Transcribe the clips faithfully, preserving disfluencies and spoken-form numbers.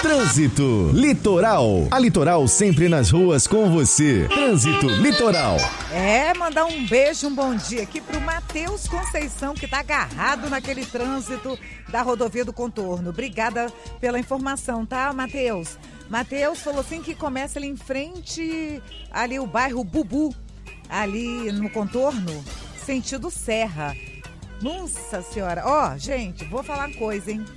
Trânsito Litoral. A Litoral sempre nas ruas com você. Trânsito Litoral. É, mandar um beijo, um bom dia aqui pro Matheus Conceição, que tá agarrado naquele trânsito da rodovia do Contorno. Obrigada pela informação, tá, Matheus? Matheus falou assim que começa ali em frente, ali o bairro Bubu, ali no Contorno, sentido Serra. Nossa senhora, ó, oh, gente, vou falar uma coisa, hein?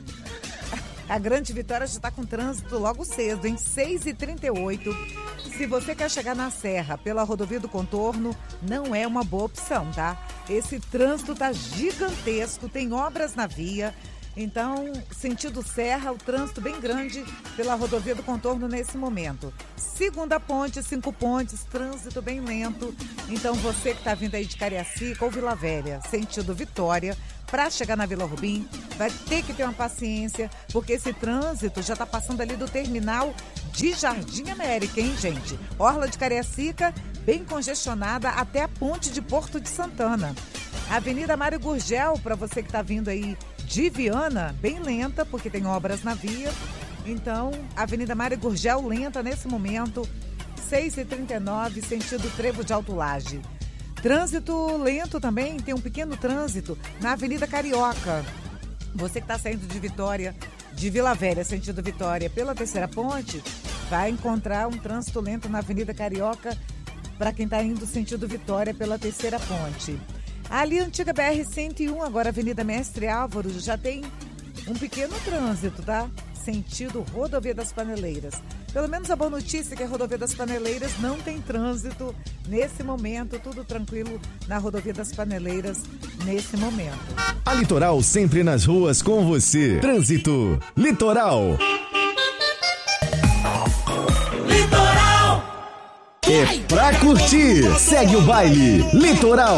A Grande Vitória já está com trânsito logo cedo, em seis e trinta e oito. Se você quer chegar na Serra pela rodovia do Contorno, não é uma boa opção, tá? Esse trânsito tá gigantesco, tem obras na via. Então, sentido Serra, o trânsito bem grande pela rodovia do Contorno nesse momento. Segunda ponte, cinco pontes, trânsito bem lento. Então, você que está vindo aí de Cariacica ou Vila Velha, sentido Vitória, para chegar na Vila Rubim, vai ter que ter uma paciência, porque esse trânsito já está passando ali do terminal de Jardim América, hein, gente? Orla de Cariacica, bem congestionada até a ponte de Porto de Santana. Avenida Mário Gurgel, para você que está vindo aí de Viana, bem lenta, porque tem obras na via. Então, Avenida Mário Gurgel lenta nesse momento, seis e trinta e nove, sentido Trevo de Alto Laje. Trânsito lento também, tem um pequeno trânsito na Avenida Carioca. Você que está saindo de Vitória, de Vila Velha, sentido Vitória, pela Terceira Ponte, vai encontrar um trânsito lento na Avenida Carioca para quem está indo sentido Vitória pela Terceira Ponte. Ali, antiga B R cento e um, agora Avenida Mestre Álvaro, já tem um pequeno trânsito, tá? Sentido Rodovia das Paneleiras. Pelo menos a boa notícia é que a Rodovia das Paneleiras não tem trânsito nesse momento, tudo tranquilo na Rodovia das Paneleiras nesse momento. A Litoral sempre nas ruas com você. Trânsito Litoral. Litoral! É pra curtir. Segue o baile. Litoral.